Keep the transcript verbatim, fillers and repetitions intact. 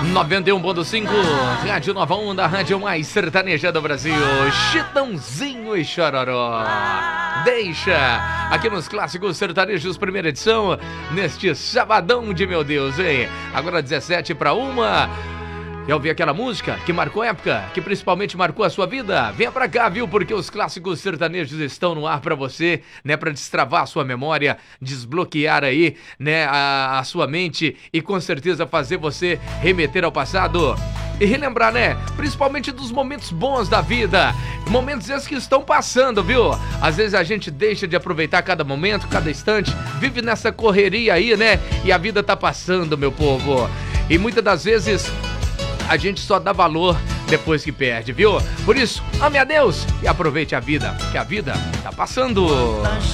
noventa e um ponto cinco, Rádio Nova Onda, a rádio mais sertaneja do Brasil. Chitãozinho e Chororó. Deixa aqui nos Clássicos Sertanejos, primeira edição, neste sabadão de meu Deus, hein? Agora dezessete para uma. Já ouviu aquela música que marcou época, que principalmente marcou a sua vida? Venha pra cá, viu? Porque os clássicos sertanejos estão no ar pra você, né? Pra destravar a sua memória, desbloquear aí, né? A, a sua mente e com certeza fazer você remeter ao passado. E relembrar, né? Principalmente dos momentos bons da vida. Momentos esses que estão passando, viu? Às vezes a gente deixa de aproveitar cada momento, cada instante. Vive nessa correria aí, né? E a vida tá passando, meu povo. E muitas das vezes a gente só dá valor depois que perde, viu? Por isso, ame a Deus e aproveite a vida, que a vida tá passando.